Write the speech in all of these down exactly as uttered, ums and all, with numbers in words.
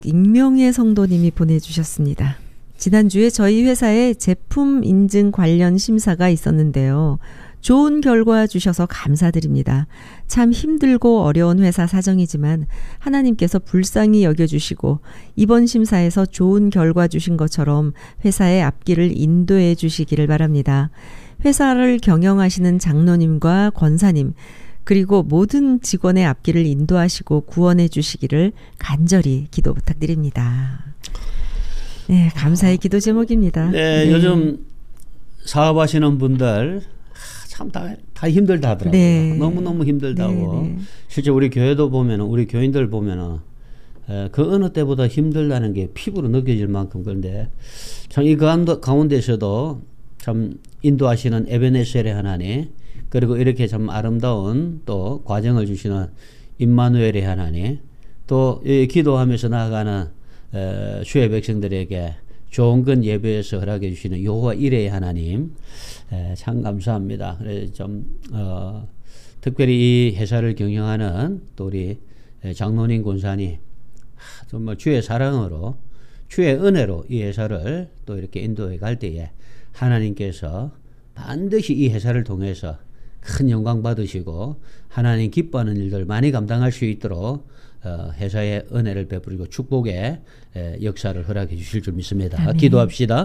익명의 성도님이 보내주셨습니다. 지난주에 저희 회사에 제품 인증 관련 심사가 있었는데요. 좋은 결과 주셔서 감사드립니다. 참 힘들고 어려운 회사 사정이지만 하나님께서 불쌍히 여겨주시고 이번 심사에서 좋은 결과 주신 것처럼 회사의 앞길을 인도해 주시기를 바랍니다. 회사를 경영하시는 장로님과 권사님 그리고 모든 직원의 앞길을 인도하시고 구원해 주시기를 간절히 기도 부탁드립니다. 네, 감사의 기도 제목입니다. 네, 네. 요즘 사업하시는 분들 참 다 다 힘들다 하더라고요. 네. 너무너무 힘들다고. 네, 네. 실제 우리 교회도 보면은 우리 교인들 보면은 에, 그 어느 때보다 힘들다는 게 피부로 느껴질 만큼 그런데 참 이 가운데서도 참 인도하시는 에베네셀의 하나님 그리고 이렇게 참 아름다운 또 과정을 주시는 임마누엘의 하나님 또 이 기도하면서 나아가는 에, 주의 백성들에게 좋은 건 예배에서 허락해 주시는 여호와 이레의 하나님 에, 참 감사합니다. 그래서 좀 어, 특별히 이 회사를 경영하는 또 우리 장로님 권사님 정말 주의 사랑으로 주의 은혜로 이 회사를 또 이렇게 인도해 갈 때에 하나님께서 반드시 이 회사를 통해서 큰 영광 받으시고 하나님 기뻐하는 일들 많이 감당할 수 있도록 어, 회사의 은혜를 베풀고 축복의 에, 역사를 허락해 주실 줄 믿습니다. 아멘. 기도합시다.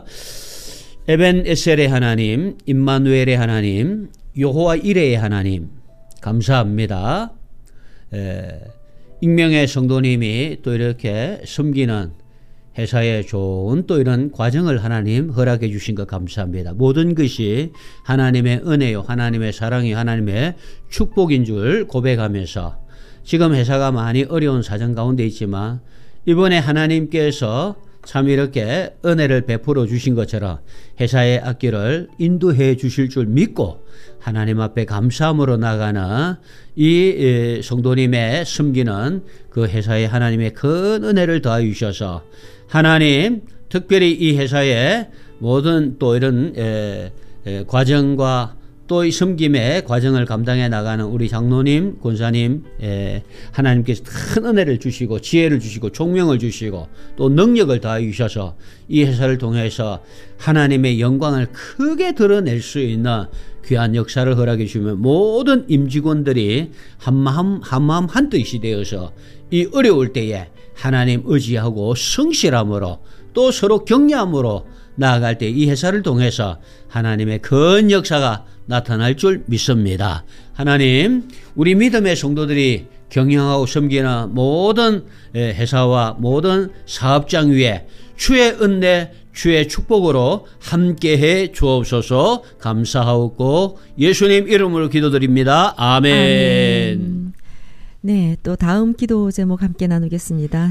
에벤에셀의 하나님, 임마누엘의 하나님, 여호와 이레의 하나님 감사합니다. 에, 익명의 성도님이 또 이렇게 섬기는 회사에 좋은 또 이런 과정을 하나님 허락해 주신 것 감사합니다. 모든 것이 하나님의 은혜요, 하나님의 사랑이 하나님의 축복인 줄 고백하면서 지금 회사가 많이 어려운 사정 가운데 있지만 이번에 하나님께서 참 이렇게 은혜를 베풀어 주신 것처럼 회사의 앞길을 인도해 주실 줄 믿고 하나님 앞에 감사함으로 나가는 이 성도님의 섬기는 그 회사에 하나님의 큰 은혜를 더하여 주셔서 하나님 특별히 이 회사의 모든 또 이런 에, 에, 과정과 또 이 섬김의 과정을 감당해 나가는 우리 장로님, 권사님, 에, 하나님께서 큰 은혜를 주시고 지혜를 주시고 총명을 주시고 또 능력을 더하여 주셔서 이 회사를 통해서 하나님의 영광을 크게 드러낼 수 있는 귀한 역사를 허락해 주시면 모든 임직원들이 한마음 한마음 한뜻이 되어서 이 어려울 때에 하나님 의지하고 성실함으로 또 서로 격려함으로 나아갈 때 이 회사를 통해서 하나님의 큰 역사가 나타날 줄 믿습니다. 하나님, 우리 믿음의 성도들이 경영하고 섬기는 모든 회사와 모든 사업장 위에 주의 은혜, 주의 축복으로 함께해 주옵소서. 감사하고 예수님 이름으로 기도드립니다. 아멘. 아멘. 네, 또 다음 기도 제목 함께 나누겠습니다.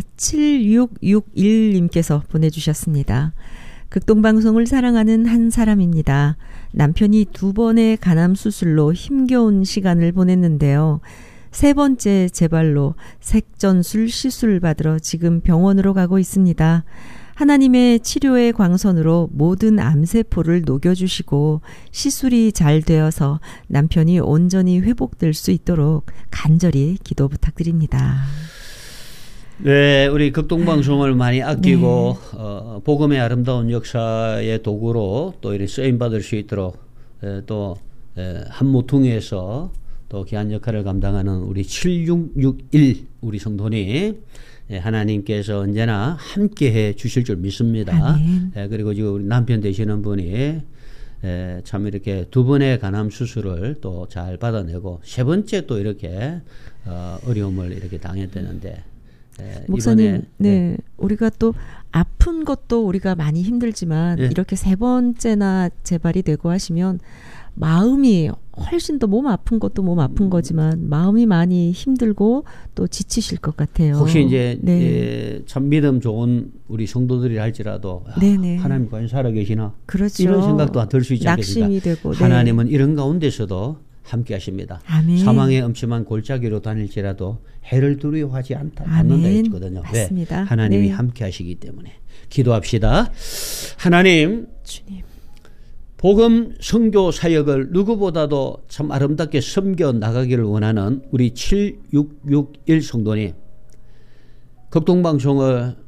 칠육육일 님께서 보내주셨습니다. 극동방송을 사랑하는 한 사람입니다. 남편이 두 번의 간암 수술로 힘겨운 시간을 보냈는데요. 세 번째 재발로 색전술 시술 받으러 지금 병원으로 가고 있습니다. 하나님의 치료의 광선으로 모든 암세포를 녹여주시고 시술이 잘 되어서 남편이 온전히 회복될 수 있도록 간절히 기도 부탁드립니다. 네, 우리 극동방송을 많이 아끼고 네. 어, 복음의 아름다운 역사의 도구로 또 이렇게 쓰임받을 수 있도록 에, 또 에, 한 모퉁이에서 또 귀한 역할을 감당하는 우리 칠육육일 우리 성도님 예, 하나님께서 언제나 함께해 주실 줄 믿습니다. 예, 그리고 지금 우리 남편 되시는 분이 예, 참 이렇게 두 번의 간암 수술을 또 잘 받아내고 세 번째 또 이렇게 어, 어려움을 이렇게 당했다는데 예, 목사님, 이번에, 네, 네. 우리가 또 아픈 것도 우리가 많이 힘들지만 예. 이렇게 세 번째나 재발이 되고 하시면 마음이 훨씬 더 몸 아픈 것도 몸 아픈 거지만 마음이 많이 힘들고 또 지치실 것 같아요. 혹시 이제 네. 예, 참 믿음 좋은 우리 성도들이 할지라도 아, 하나님 과연 살아계시나 그렇죠. 이런 생각도 들 수 있지 않겠습니까? 낙심이 되고, 네. 하나님은 이런 가운데서도 함께 하십니다. 아멘. 사망의 음침한 골짜기로 다닐지라도 해를 두려워하지 않다, 않는다 했거든요. 맞습니다. 왜? 하나님이 네. 함께 하시기 때문에. 기도합시다. 하나님, 주님. 복음 선교 사역을 누구보다도 참 아름답게 섬겨 나가기를 원하는 우리 칠육육일 성도님, 극동방송을